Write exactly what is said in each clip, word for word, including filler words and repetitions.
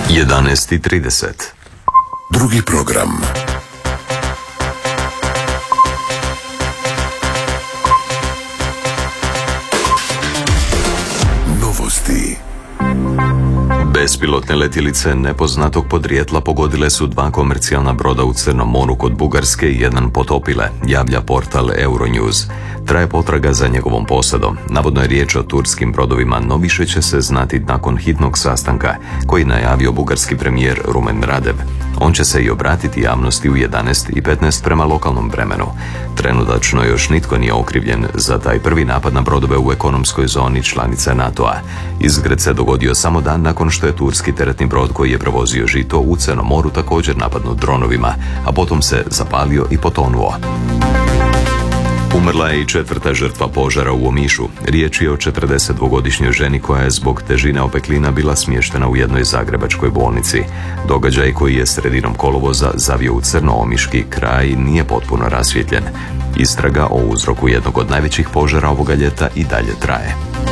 jedanaest i trideset. Drugi program. Novosti. Bespilotne letjelice nepoznatog podrijetla pogodile su dva komercijalna broda u Crnom moru kod Bugarske i jedan potopile, javlja portal Euronews. Traje potraga za njegovom posadom. Navodno je riječ o turskim brodovima, no više će se znati nakon hitnog sastanka koji najavio bugarski premijer Rumen Radev. On će se i obratiti javnosti u jedanaest i petnaest prema lokalnom vremenu. Trenutačno još nitko nije okrivljen za taj prvi napad na brodove u ekonomskoj zoni članice NATO-a. Izgred se dogodio samo dan nakon što je turski teretni brod koji je prevozio žito u Crnom moru također napadnut dronovima, a potom se zapalio i potonuo. Umrla je i četvrta žrtva požara u Omišu. Riječ je o četrdesetdvogodišnjoj ženi koja je zbog težine opeklina bila smještena u jednoj zagrebačkoj bolnici. Događaj koji je sredinom kolovoza zavio u crno-omiški kraj nije potpuno rasvjetljen. Istraga o uzroku jednog od najvećih požara ovoga ljeta i dalje traje.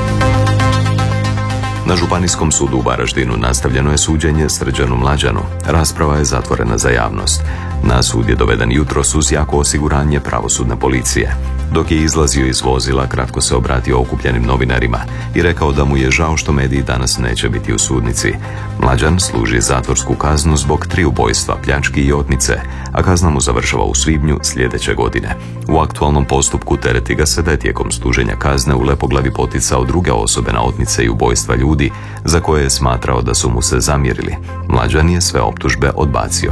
Na Županijskom sudu u Varaždinu nastavljeno je suđenje Srđanu Mlađanu. Rasprava je zatvorena za javnost. Na sud je doveden jutros uz jako osiguranje pravosudne policije. Dok je izlazio iz vozila, kratko se obratio okupljenim novinarima i rekao da mu je žao što mediji danas neće biti u sudnici. Mlađan služi zatvorsku kaznu zbog tri ubojstva, pljački i otmice, a kazna mu završava u svibnju sljedeće godine. U aktualnom postupku tereti ga se da je tijekom služenja kazne u Lepoglavi poticao druge osobe na otmice i ubojstva ljudi za koje je smatrao da su mu se zamjerili. Mlađan je sve optužbe odbacio.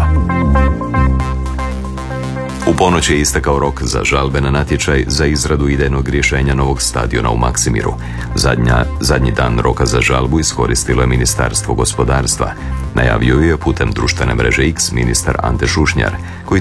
U ponoć je istekao rok za žalbe na natječaj za izradu idejnog rješenja novog stadiona u Maksimiru. Zadnja, zadnji dan roka za žalbu iskoristilo je Ministarstvo gospodarstva. Najavio je putem društvene mreže X ministar Ante Šušnjar, koji